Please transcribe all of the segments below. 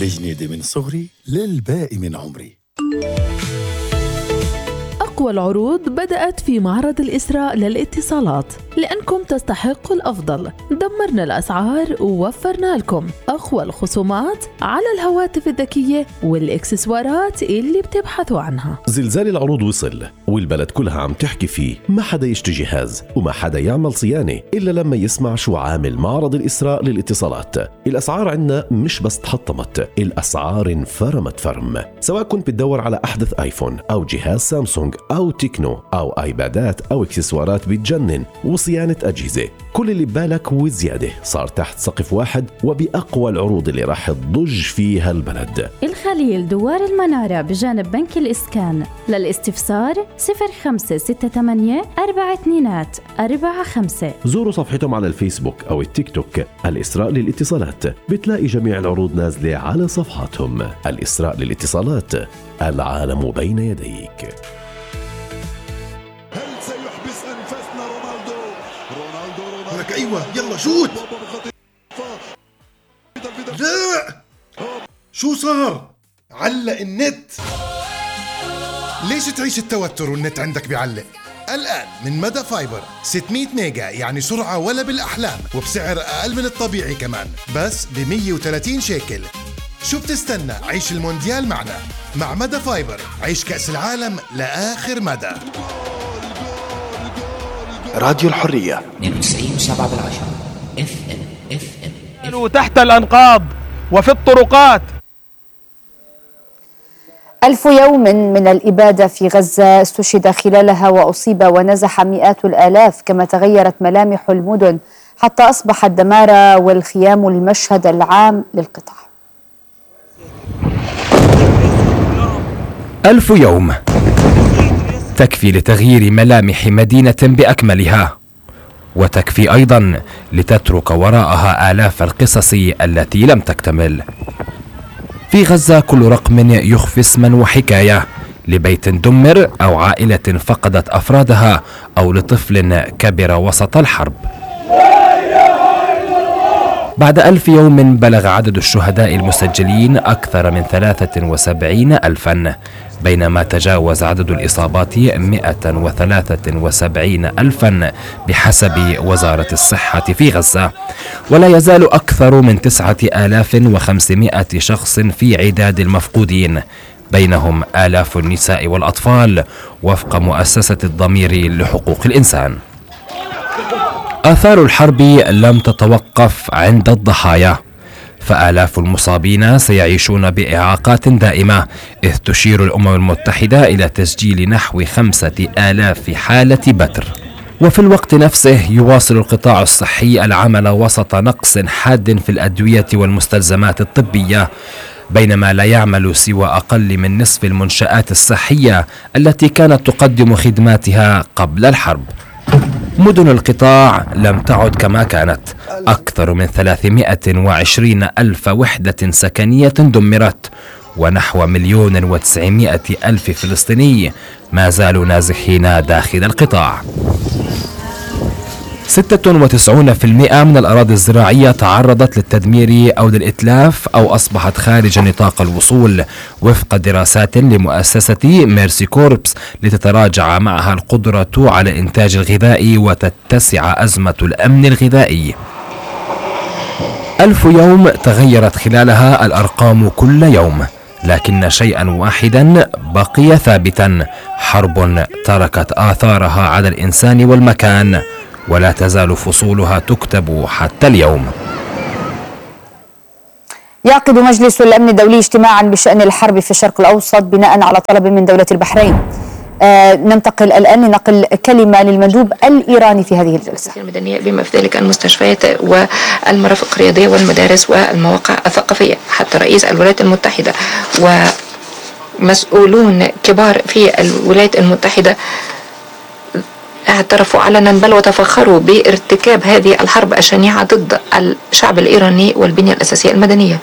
الجنيدي من صغري للباقي من عمري. أقوى العروض بدأت في معرض الإسراء للاتصالات، لأنكم تستحقوا الأفضل. دمرنا الأسعار ووفرنا لكم أقوى الخصومات على الهواتف الذكية والإكسسوارات اللي بتبحثوا عنها. زلزال العروض وصل والبلد كلها عم تحكي فيه. ما حدا يشتري جهاز وما حدا يعمل صيانة إلا لما يسمع شو عامل معرض الإسراء للاتصالات. الأسعار عنا مش بس تحطمت، الأسعار انفرمت فرم. سواء كنت بتدور على أحدث آيفون أو جهاز سامسونج أو تكنو أو آيبادات أو إكسسوارات بتجنن وصيانة أجهزة، كل اللي ببالك وزيادة صار تحت سقف واحد وبأقوى العروض اللي راح تضج فيها البلد. الخليل دوار المنارة بجانب بنك الإسكان. للاستفسار 0568 4245. زوروا صفحتهم على الفيسبوك أو التيك توك الإسراء للاتصالات، بتلاقي جميع العروض نازلة على صفحاتهم. الإسراء للاتصالات، العالم بين يديك. لك ايوه يلا شوت. لا شو صار؟ علق النت. ليش تعيش التوتر والنت عندك بيعلق؟ الآن من مدى فايبر 600 ميجا، يعني سرعة ولا بالأحلام، وبسعر أقل من الطبيعي كمان، بس ب 130 شيكل. شو بتستنى؟ عيش المونديال معنا. مع مدى فايبر عيش كأس العالم لآخر مدى. راديو الحرية 92.7 FM. تحت الأنقاض وفي الطرقات. 1000 يوم من الإبادة في غزة استشهد خلالها وأصيب ونزح مئات الآلاف، كما تغيرت ملامح المدن حتى أصبح الدمار والخيام المشهد العام للقطاع. 1000 يوم تكفي لتغيير ملامح مدينة بأكملها، وتكفي أيضا لتترك وراءها آلاف القصص التي لم تكتمل. في غزة كل رقم يخفي اسما وحكاية لبيت دمر أو عائلة فقدت أفرادها أو لطفل كبر وسط الحرب. بعد 1000 يوم بلغ عدد الشهداء المسجلين أكثر من 73,000، بينما تجاوز عدد الإصابات 173,000 بحسب وزارة الصحة في غزة، ولا يزال أكثر من 9,500 شخص في عداد المفقودين، بينهم آلاف النساء والأطفال وفق مؤسسة الضمير لحقوق الإنسان. آثار الحرب لم تتوقف عند الضحايا، فآلاف المصابين سيعيشون بإعاقات دائمة، إذ تشير الأمم المتحدة إلى تسجيل نحو 5,000 حالة بتر. وفي الوقت نفسه يواصل القطاع الصحي العمل وسط نقص حاد في الأدوية والمستلزمات الطبية، بينما لا يعمل سوى أقل من نصف المنشآت الصحية التي كانت تقدم خدماتها قبل الحرب. مدن القطاع لم تعد كما كانت، أكثر من 320,000 وحدة سكنية دمرت، ونحو 1,900,000 فلسطيني ما زالوا نازحين داخل القطاع. 96% من الأراضي الزراعية تعرضت للتدمير أو للإتلاف أو أصبحت خارج نطاق الوصول، وفق دراسات لمؤسسة ميرسي كوربس لتتراجع معها القدرة على إنتاج الغذاء وتتسع أزمة الأمن الغذائي. 1000 يوم تغيرت خلالها الأرقام كل يوم، لكن شيئا واحدا بقي ثابتا: حرب تركت آثارها على الإنسان والمكان، ولا تزال فصولها تكتب حتى اليوم. يعقد مجلس الأمن الدولي اجتماعا بشأن الحرب في الشرق الأوسط بناء على طلب من دولة البحرين. ننتقل الآن لنقل كلمة للمندوب الإيراني في هذه الجلسة المدنية، بما في ذلك المستشفيات والمرافق الرياضية والمدارس والمواقع الثقافية. حتى رئيس الولايات المتحدة ومسؤولون كبار في الولايات المتحدة اعترفوا علنا بل وتفخروا بارتكاب هذه الحرب الشنيعة ضد الشعب الإيراني والبنية الأساسية المدنية.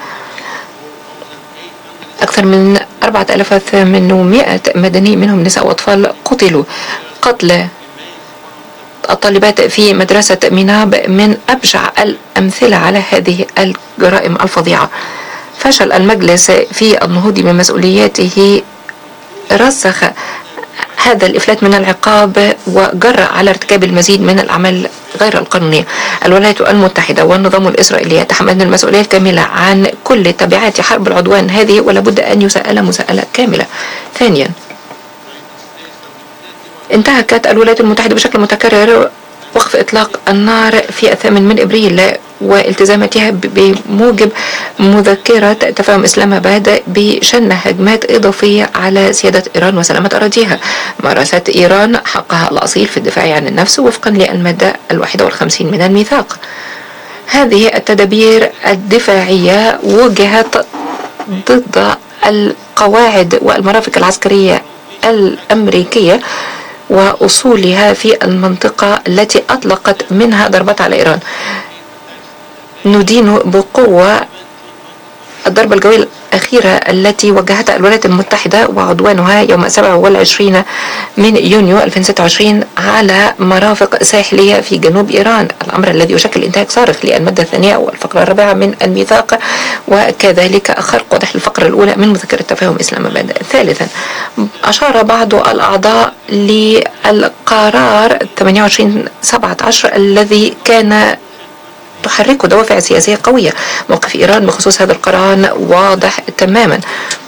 أكثر من 4,800 مدني منهم نساء وأطفال قتلوا. قتل الطالبات في مدرسة ميناب من أبشع الأمثلة على هذه الجرائم الفظيعة. فشل المجلس في النهوض بمسؤولياته رسخ هذا الإفلات من العقاب وجرأ على ارتكاب المزيد من الأعمال غير القانونية. الولايات المتحدة والنظام الإسرائيلي يتحملن المسؤولية الكاملة عن كل تبعات حرب العدوان هذه، ولا بد أن يسأل مساءلة كاملة. ثانيا، انتهكت الولايات المتحدة بشكل متكرر وقف إطلاق النار في 8 أبريل والتزاماتها بموجب مذكرة تفاهم إسلام آباد بشن هجمات إضافية على سيادة إيران وسلامة أراضيها. مارست إيران حقها الأصيل في الدفاع عن النفس وفقا للمادة 51 من الميثاق. هذه التدابير الدفاعية وجهت ضد القواعد والمرافق العسكرية الأمريكية وأصولها في المنطقة التي أطلقت منها ضربات على إيران. ندين بقوة الضربة الجوية الأخيرة التي وجهتها الولايات المتحدة وعدوانها يوم 27 من يونيو 2026 على مرافق ساحلية في جنوب إيران، الأمر الذي يشكل إنتهاك صارخ للمادة 2 والفقرة 4 من الميثاق، وكذلك خرق واضح للفقرة الأولى من مذكرة تفاهم إسلام آباد. ثالثا، أشار بعض الأعضاء للقرار 28/17 الذي كان تحرك دوافع سياسية قوية. موقف إيران بخصوص هذا القرار واضح تماما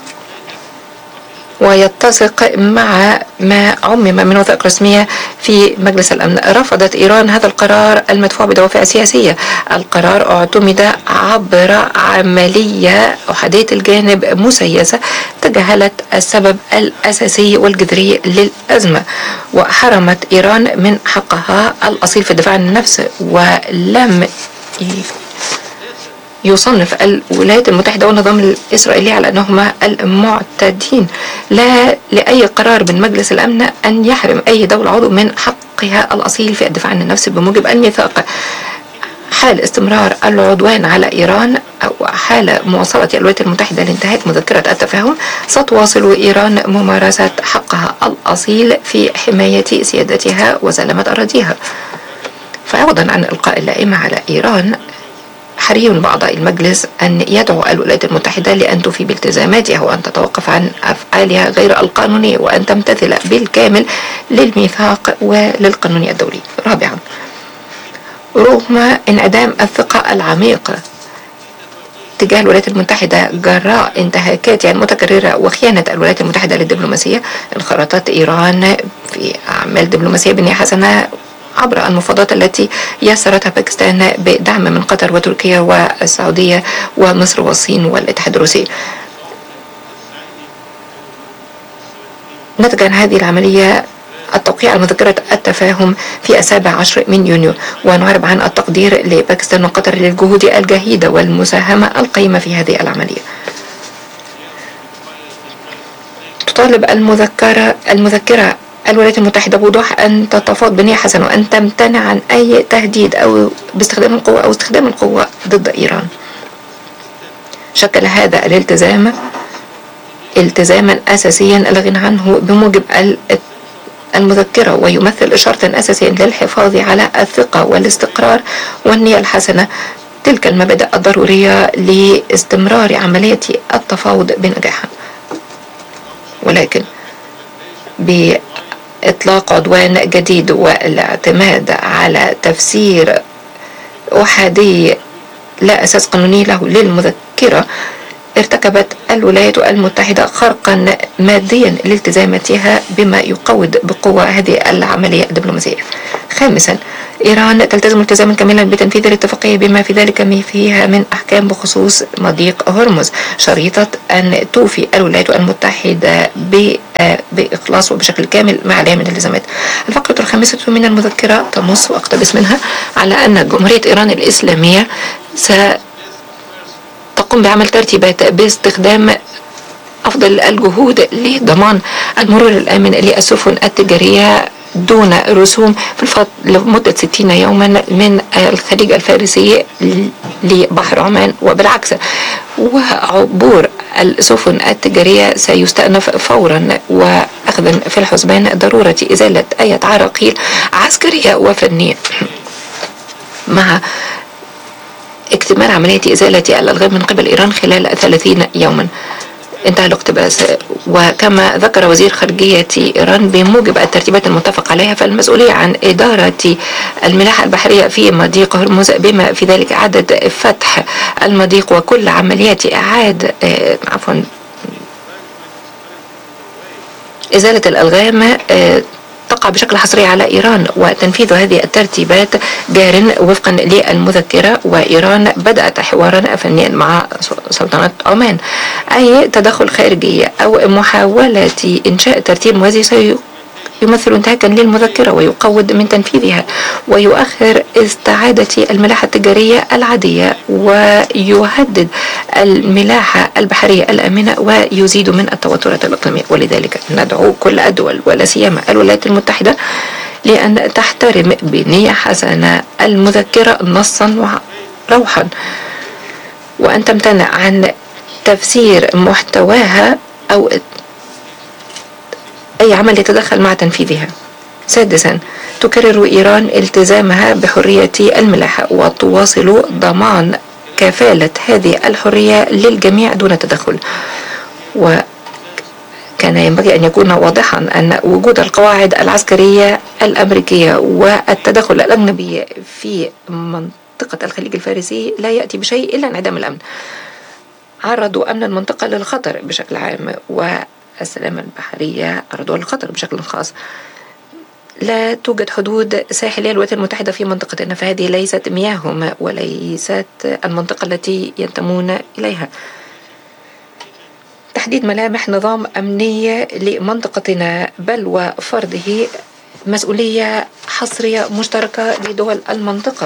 ويتسق مع ما عمم من وثائق رسمية في مجلس الأمن. رفضت إيران هذا القرار المدفوع بدوافع سياسية. القرار اعتمد عبر عملية أحادية الجانب مسيسة تجاهلت السبب الأساسي والجذري للأزمة وحرمت إيران من حقها الأصيل في الدفاع عن النفس، ولم يصنف الولايات المتحدة والنظام الإسرائيلي على أنهما المعتدين. لا لأي قرار من مجلس الأمن أن يحرم أي دولة عضو من حقها الأصيل في الدفاع عن النفس بموجب الميثاق. حال استمرار العدوان على إيران أو حال مواصلة الولايات المتحدة لانتهاك مذكرة التفاهم ستواصل إيران ممارسة حقها الأصيل في حماية سيادتها وسلامة أراضيها. فعوضا عن إلقاء اللائمة على إيران، حري بأعضاء المجلس أن يدعو الولايات المتحدة لأن توفي بالتزاماتها وأن تتوقف عن أفعالها غير القانونية وأن تمتثل بالكامل للميثاق وللقانون الدولي. رابعا، رغم انعدام الثقة العميقة تجاه الولايات المتحدة جراء انتهاكاتها المتكررة وخيانة الولايات المتحدة للدبلوماسية، انخرطت إيران في أعمال دبلوماسية بنية حسنة عبر المفاوضات التي يسرتها باكستان بدعم من قطر وتركيا والسعودية ومصر والصين والاتحاد الروسي. نتج عن هذه العملية التوقيع على مذكرة التفاهم في 17 من يونيو، ونعرب عن التقدير لباكستان وقطر للجهود الجهيدة والمساهمة القيمة في هذه العملية. تطالب المذكرة الولايات المتحدة بوضوح أن تتفاوض بنية حسنة وأن تمتنع عن أي تهديد أو باستخدام القوة أو استخدام القوة ضد إيران. شكل هذا الالتزام التزاما أساسيا لا غنى عنه بموجب المذكرة، ويمثل إشارة أساسية للحفاظ على الثقة والاستقرار والنية الحسنة، تلك المبادئ الضرورية لاستمرار عملية التفاوض بنجاح. ولكن بإطلاق عدوان جديد والاعتماد على تفسير أحادي لا أساس قانوني له للمذكرة، ارتكبت الولايات المتحدة خرقا ماديا لالتزاماتها بما يقوض بقوة هذه العملية الدبلوماسية. خامسا، إيران تلتزم التزاما كاملا بتنفيذ الاتفاقية بما في ذلك ما فيها من أحكام بخصوص مضيق هرمز، شريطة أن توفي الولايات المتحدة بإخلاص وبشكل كامل ما عليها من الالتزامات. الفقرة الخامسة من المذكرة تنص وأقتبس منها على أن جمهورية إيران الإسلامية تقوم بعمل ترتيبات باستخدام أفضل الجهود لضمان المرور الآمن للسفن التجارية دون رسوم في لمدة 60 يوما من الخليج الفارسي لبحر عمان وبالعكس، وعبور السفن التجارية سيستأنف فورا، وأخذا في الحسبان ضرورة إزالة أي عراقيل عسكرية وفنية مع اكتمال عملية إزالة الألغام من قبل إيران خلال 30 يوما. انتهى الاقتباس. وكما ذكر وزير خارجية إيران بموجب الترتيبات المتفق عليها فالمسؤولية عن إدارة الملاحة البحرية في مضيق هرمز بما في ذلك إعادة فتح المضيق وكل عمليات إزالة الألغام تقع بشكل حصري على إيران، وتنفيذ هذه الترتيبات جار وفقا للمذكرة. وإيران بدأت حوارا فنيا مع سلطنة عمان. أي تدخل خارجي أو محاولة إنشاء ترتيب موازي يمثل انتهاكا للمذكرة ويقوض من تنفيذها ويؤخر استعادة الملاحة التجارية العادية ويهدد الملاحة البحرية الآمنة ويزيد من التوترات الإقليمية. ولذلك ندعو كل الدول ولا سيما الولايات المتحدة لأن تحترم بنية حسنة المذكرة نصا وروحا وأن تمتنع عن تفسير محتواها أو أي عمل يتدخل مع تنفيذها. سادسا، تكرر إيران التزامها بحرية الملاحة وتواصل ضمان كفالة هذه الحرية للجميع دون تدخل. وكان ينبغي أن يكون واضحا أن وجود القواعد العسكرية الأمريكية والتدخل الأجنبي في منطقة الخليج الفارسي لا يأتي بشيء إلا انعدام الأمن. عرضوا أمن المنطقة للخطر بشكل عام والسلامة البحرية عرضوها للخطر بشكل خاص. لا توجد حدود ساحلية للولايات المتحدة في منطقتنا، فهذه ليست مياههم وليست المنطقة التي ينتمون إليها. تحديد ملامح نظام أمني لمنطقتنا بل وفرضه مسؤولية حصرية مشتركة لدول المنطقة.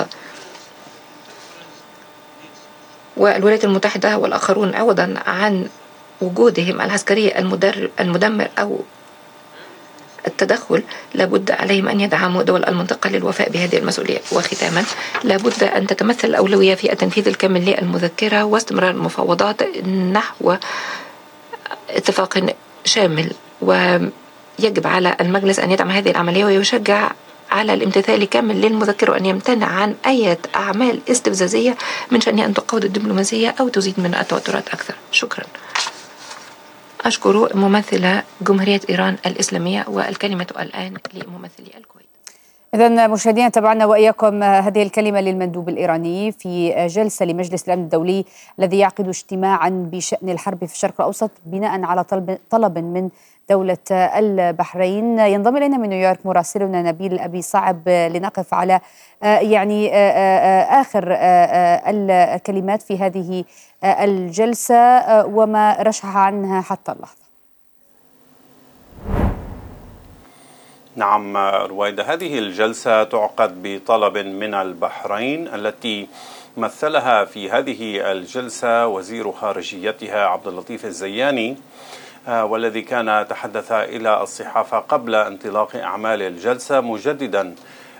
والولايات المتحدة والآخرون عوضا عن وجودهم العسكري المدمر أو التدخل لابد عليهم أن يدعموا دول المنطقة للوفاء بهذه المسؤولية. وختاما لابد أن تتمثل الأولوية في التنفيذ الكامل للمذكرة واستمرار المفاوضات نحو اتفاق شامل. ويجب على المجلس أن يدعم هذه العملية ويشجع على الامتثال كامل للمذكرة وأن يمتنع عن أي أعمال استفزازية من شأنها أن تقود الدبلوماسية أو تزيد من التوترات أكثر. شكرا. أشكر ممثلة جمهورية إيران الإسلامية والكلمة الآن لممثلي الكويت. إذن مشاهدينا تابعنا وإياكم هذه الكلمة للمندوب الإيراني في جلسة لمجلس الأمن الدولي الذي يعقد اجتماعا بشأن الحرب في الشرق الأوسط بناء على طلب من دولة البحرين. ينضم إلينا من نيويورك مراسلنا نبيل أبي صعب لنقف على آخر الكلمات في هذه الجلسة وما رشح عنها حتى اللحظة. نعم رويدة، هذه الجلسة تعقد بطلب من البحرين التي مثلها في هذه الجلسة وزير خارجيتها عبد اللطيف الزياني، والذي كان تحدث إلى الصحافة قبل انطلاق أعمال الجلسة مجددا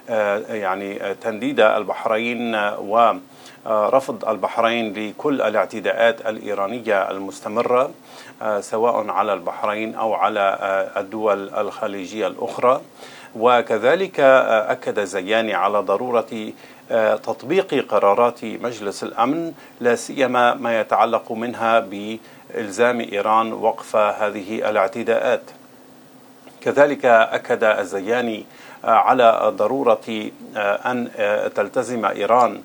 تنديد البحرين ورفض البحرين لكل الاعتداءات الإيرانية المستمرة سواء على البحرين أو على الدول الخليجية الأخرى. وكذلك أكد الزياني على ضرورة تطبيق قرارات مجلس الأمن لا سيما ما يتعلق منها بإلزام إيران وقف هذه الاعتداءات. كذلك أكد الزياني على ضرورة أن تلتزم إيران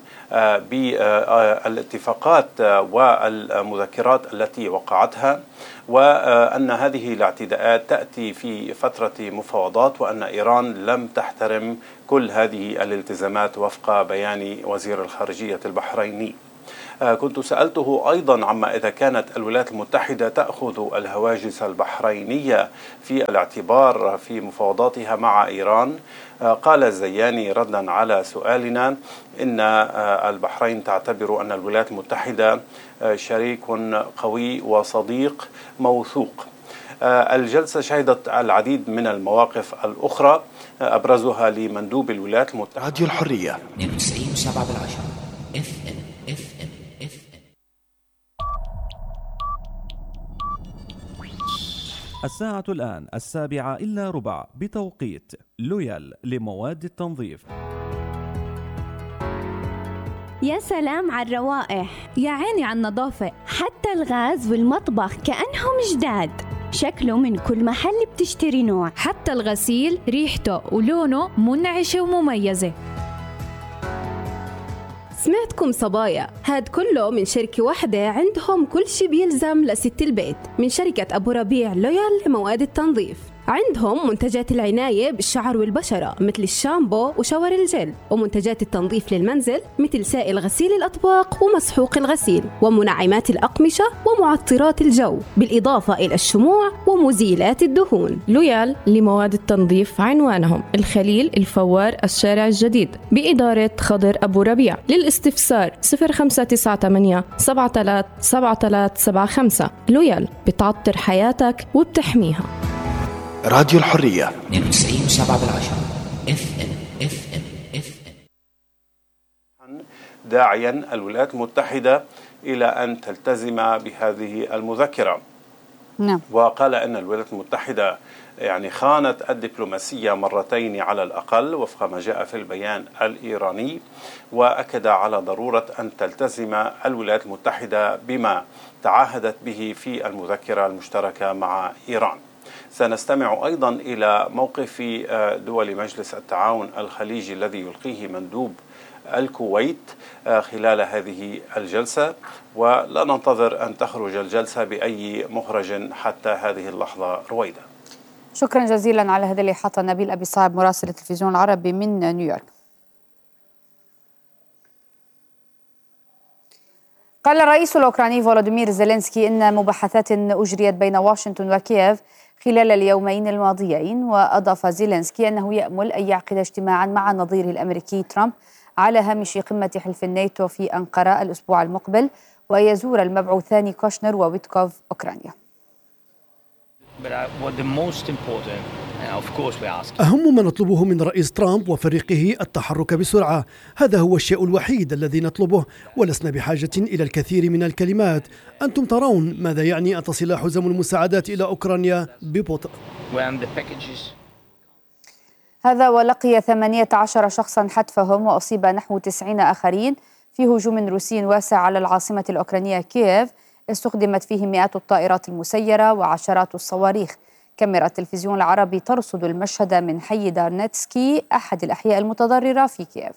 بالاتفاقات والمذكرات التي وقعتها، وأن هذه الاعتداءات تأتي في فترة مفاوضات، وأن إيران لم تحترم كل هذه الالتزامات وفق بيان وزير الخارجية البحريني. كنت سألته أيضا عما إذا كانت الولايات المتحدة تأخذ الهواجس البحرينية في الاعتبار في مفاوضاتها مع إيران. قال الزياني ردا على سؤالنا إن البحرين تعتبر أن الولايات المتحدة شريك قوي وصديق موثوق. الجلسة شهدت العديد من المواقف الأخرى أبرزها لمندوب الولايات المتحدة. راديو الحرية 92.7 FM. الساعة الآن 7:45 بتوقيت لويال لمواد التنظيف. يا سلام على الروائح، يا عيني على النظافة، حتى الغاز والمطبخ كأنهم جداد. شكله من كل محل بتشتري نوع. حتى الغسيل ريحته ولونه منعشة ومميزة. سمعتكم صبايا، هاد كله من شركة واحدة عندهم كل شي بيلزم لست البيت، من شركة أبو ربيع لويال لمواد التنظيف. عندهم منتجات العناية بالشعر والبشرة مثل الشامبو وشاور الجل، ومنتجات التنظيف للمنزل مثل سائل غسيل الأطباق ومسحوق الغسيل، ومنعمات الأقمشة ومعطرات الجو، بالإضافة إلى الشموع ومزيلات الدهون. لويال لمواد التنظيف عنوانهم الخليل الفوار الشارع الجديد بإدارة خضر أبو ربيع. للاستفسار 0598 737375. لويال بتعطر حياتك وبتحميها. راديو الحرية 92.7 FM. داعيا الولايات المتحدة إلى أن تلتزم بهذه المذكرة. نعم. وقال أن الولايات المتحدة خانت الدبلوماسية مرتين على الأقل وفق ما جاء في البيان الإيراني، وأكد على ضرورة أن تلتزم الولايات المتحدة بما تعهدت به في المذكرة المشتركة مع إيران. سنستمع أيضا إلى موقف دول مجلس التعاون الخليجي الذي يلقيه مندوب الكويت خلال هذه الجلسة، ولا ننتظر أن تخرج الجلسة بأي مخرج حتى هذه اللحظة. رويدة، شكرا جزيلا على هذه الإحاطة نبيل أبي صعب مراسل التلفزيون العربي من نيويورك. قال الرئيس الأوكراني فولوديمير زيلينسكي إن مباحثات أجريت بين واشنطن وكييف خلال اليومين الماضيين، وأضاف زيلينسكي أنه يأمل أن يعقد اجتماعا مع نظيره الأمريكي ترامب على هامش قمة حلف الناتو في أنقرة الأسبوع المقبل، وأن يزور المبعوثان كوشنر وويتكوف أوكرانيا. أهم ما نطلبه من رئيس ترامب وفريقه التحرك بسرعة، هذا هو الشيء الوحيد الذي نطلبه، ولسنا بحاجة إلى الكثير من الكلمات. أنتم ترون ماذا يعني أن تصل حزم المساعدات إلى أوكرانيا ببطء. هذا ولقي 18 شخصا حتفهم وأصيب نحو 90 آخرين في هجوم روسي واسع على العاصمة الأوكرانية كييف استخدمت فيه مئات الطائرات المسيرة وعشرات الصواريخ. كاميرا التلفزيون العربي ترصد المشهد من حي دارنتسكي أحد الأحياء المتضررة في كييف.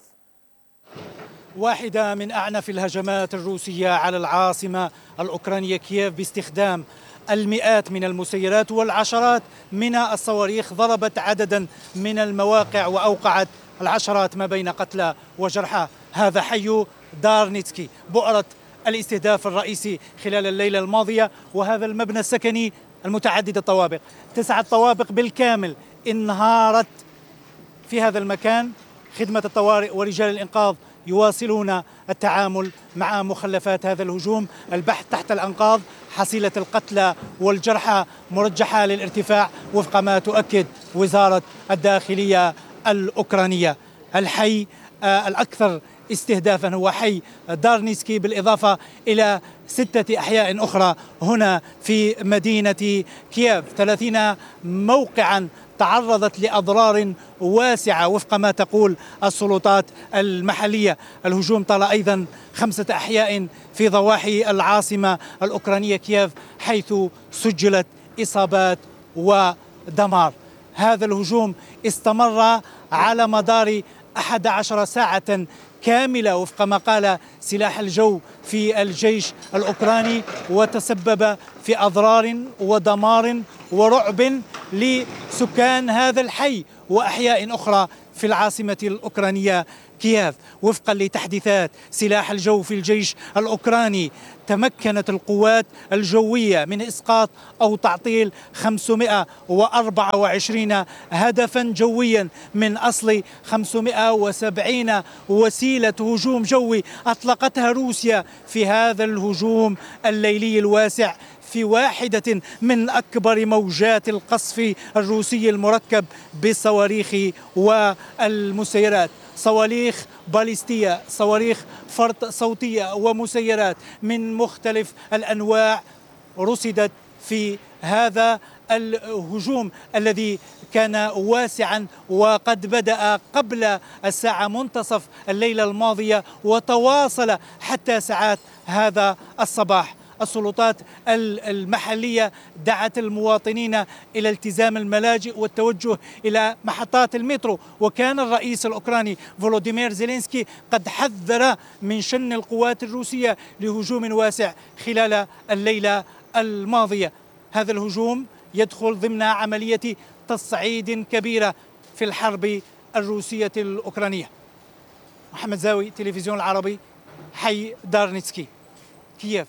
واحدة من أعنف الهجمات الروسية على العاصمة الأوكرانية كييف باستخدام المئات من المسيرات والعشرات من الصواريخ، ضربت عددا من المواقع وأوقعت العشرات ما بين قتلى وجرحى. هذا حي دارنتسكي، بؤرة الاستهداف الرئيسي خلال الليلة الماضية، وهذا المبنى السكني المتعدد الطوابق، 9 طوابق بالكامل انهارت في هذا المكان. خدمة الطوارئ ورجال الإنقاذ يواصلون التعامل مع مخلفات هذا الهجوم، البحث تحت الأنقاض. حصيلة القتلى والجرحى مرجحة للارتفاع وفق ما تؤكد وزارة الداخلية الأوكرانية. الحي الأكثر استهدافا هو حي دارنتسكي، بالإضافة إلى 6 أحياء أخرى هنا في مدينة كييف. 30 موقعا تعرضت لأضرار واسعة وفق ما تقول السلطات المحلية. الهجوم طال أيضا 5 أحياء في ضواحي العاصمة الأوكرانية كييف، حيث سجلت إصابات ودمار. هذا الهجوم استمر على مدار 11 ساعة كاملة وفق ما قال سلاح الجو في الجيش الأوكراني، وتسبب في أضرار ودمار ورعب لسكان هذا الحي وأحياء أخرى في العاصمة الأوكرانية كييف. وفقا لتحديثات سلاح الجو في الجيش الأوكراني، تمكنت القوات الجوية من إسقاط أو تعطيل 524 هدفا جويا من أصل 570 وسيلة هجوم جوي أطلقتها روسيا في هذا الهجوم الليلي الواسع، في واحدة من أكبر موجات القصف الروسي المركب بالصواريخ والمسيرات. صواريخ باليستية، صواريخ فرط صوتية، ومسيرات من مختلف الأنواع رصدت في هذا الهجوم الذي كان واسعا وقد بدأ قبل الساعة منتصف الليلة الماضية وتواصل حتى ساعات هذا الصباح. السلطات المحلية دعت المواطنين إلى التزام الملاجئ والتوجه إلى محطات المترو، وكان الرئيس الأوكراني فولوديمير زيلينسكي قد حذر من شن القوات الروسية لهجوم واسع خلال الليلة الماضية. هذا الهجوم يدخل ضمن عملية تصعيد كبيرة في الحرب الروسية الأوكرانية. محمد زاوي، تلفزيون العربي، حي دارنيتسكي، كييف.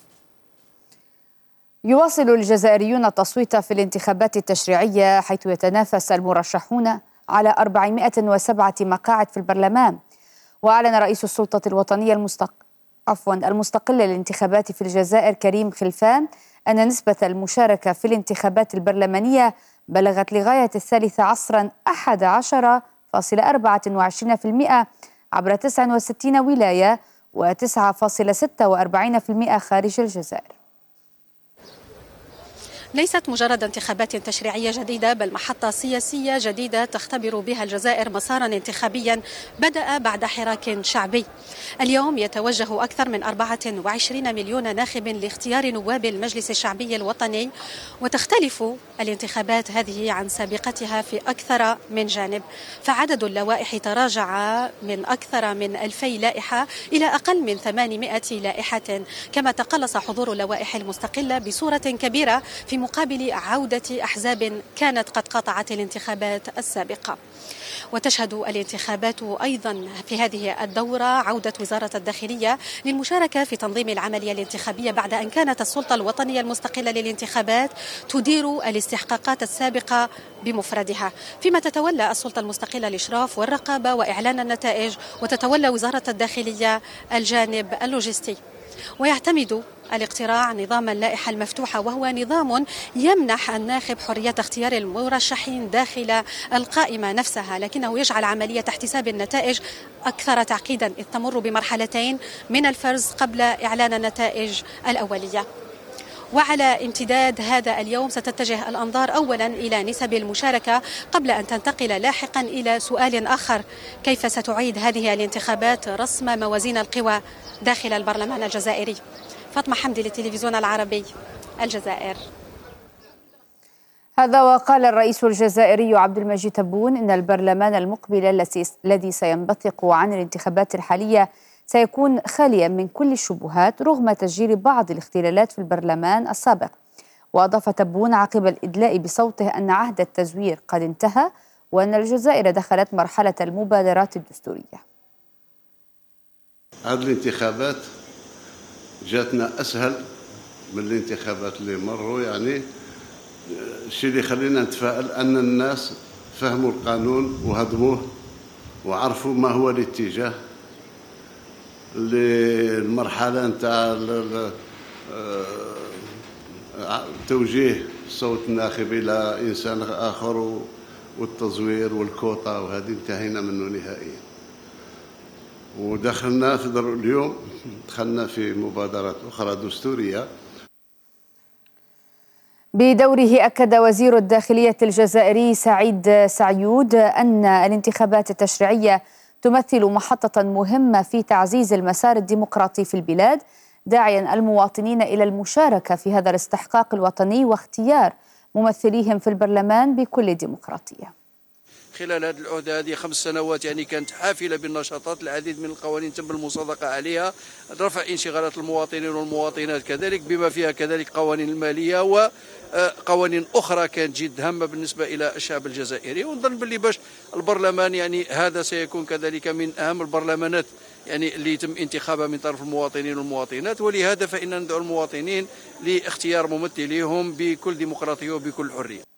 يواصل الجزائريون التصويت في الانتخابات التشريعية حيث يتنافس المرشحون على 407 مقاعد في البرلمان. وأعلن رئيس السلطة الوطنية المستقلة للانتخابات في الجزائر كريم خلفان أن نسبة المشاركة في الانتخابات البرلمانية بلغت لغاية 11% عبر 69 ولاية و9.46% خارج الجزائر. ليست مجرد انتخابات تشريعية جديدة، بل محطة سياسية جديدة تختبر بها الجزائر مسارا انتخابيا بدأ بعد حراك شعبي. اليوم يتوجه أكثر من 24 مليون ناخب لاختيار نواب المجلس الشعبي الوطني، وتختلف الانتخابات هذه عن سابقتها في أكثر من جانب، فعدد اللوائح تراجع من أكثر من 2000 لائحة إلى أقل من 800 لائحة، كما تقلص حضور اللوائح المستقلة بصورة كبيرة في مقابل عودة أحزاب كانت قد قاطعت الانتخابات السابقة. وتشهد الانتخابات أيضا في هذه الدورة عودة وزارة الداخلية للمشاركة في تنظيم العملية الانتخابية بعد أن كانت السلطة الوطنية المستقلة للانتخابات تدير الاستحقاقات السابقة بمفردها، فيما تتولى السلطة المستقلة الإشراف والرقابة وإعلان النتائج، وتتولى وزارة الداخلية الجانب اللوجستي. ويعتمد الاقتراع نظام اللائحة المفتوحة، وهو نظام يمنح الناخب حرية اختيار المرشحين داخل القائمة نفسها، لكنه يجعل عملية احتساب النتائج أكثر تعقيدا، إذ تمر بمرحلتين من الفرز قبل إعلان النتائج الأولية. وعلى امتداد هذا اليوم ستتجه الأنظار أولا إلى نسب المشاركة قبل أن تنتقل لاحقا إلى سؤال آخر: كيف ستعيد هذه الانتخابات رسم موازين القوى داخل البرلمان الجزائري؟ فاطمة حمدي للتلفزيون العربي، الجزائر. هذا وقال الرئيس الجزائري عبد المجيد تبون إن البرلمان المقبل الذي سينبثق عن الانتخابات الحالية سيكون خاليا من كل الشبهات رغم تسجيل بعض الاختلالات في البرلمان السابق. وأضاف تبون عقب الإدلاء بصوته أن عهد التزوير قد انتهى وأن الجزائر دخلت مرحلة المبادرات الدستورية. هذه الانتخابات جاتنا أسهل من الانتخابات اللي مروا، يعني الشيء اللي خلينا نتفائل أن الناس فهموا القانون وهضموه وعرفوا ما هو الاتجاه للمرحلة نتاع توجيه صوت الناخب إلى إنسان آخر والتزوير والكوطة، وهذه انتهينا منه نهائيا. ودخلنا في اليوم دخلنا في مبادرات أخرى دستورية. بدوره أكد وزير الداخلية الجزائري سعيد سعيود أن الانتخابات التشريعية تمثل محطة مهمة في تعزيز المسار الديمقراطي في البلاد، داعيا المواطنين إلى المشاركة في هذا الاستحقاق الوطني واختيار ممثليهم في البرلمان بكل ديمقراطية. خلال هذه العهدة هذه 5 سنوات يعني كانت حافلة بالنشاطات، العديد من القوانين تم المصادقة عليها، رفع انشغالات المواطنين والمواطنات كذلك، بما فيها كذلك قوانين المالية وقوانين أخرى كانت جد هامة بالنسبة إلى الشعب الجزائري. ونظن باللي باش البرلمان يعني هذا سيكون كذلك من أهم البرلمانات يعني اللي يتم انتخابها من طرف المواطنين والمواطنات، ولهذا فإننا ندعو المواطنين لاختيار ممثليهم بكل ديمقراطية وبكل حرية.